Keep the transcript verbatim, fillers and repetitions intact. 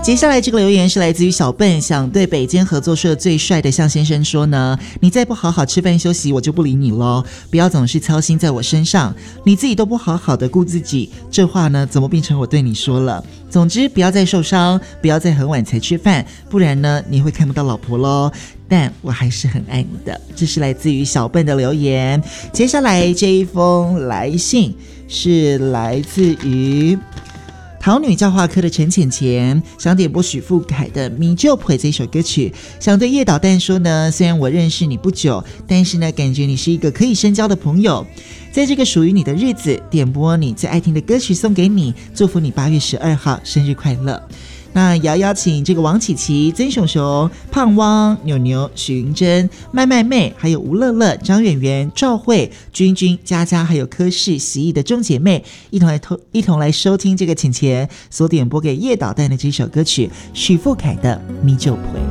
接下来这个留言是来自于小笨，想对北间合作社最帅的向先生说呢，你再不好好吃饭休息，我就不理你咯，不要总是操心在我身上，你自己都不好好的顾自己，这话呢怎么变成我对你说了？总之不要再受伤，不要再很晚才吃饭，不然呢你会看不到老婆咯，但我还是很爱你的。这是来自于小笨的留言。接下来这一封来信是来自于桃女教化科的陈浅浅，想点播许富凯的《米就陪》这首歌曲，想对叶导弹说呢，虽然我认识你不久，但是呢感觉你是一个可以深交的朋友，在这个属于你的日子，点播你最爱听的歌曲送给你，祝福你八月十二号生日快乐。那也要邀请这个王琪琪、曾熊熊、胖汪、牛牛、许云珍、麦麦妹，还有吴乐乐、张远远、赵慧、君君、佳佳，还有柯氏、习艺的众姐妹，一同来一同来收听这个浅浅所点播给叶导弹的这首歌曲许富凯的《咪就陪》。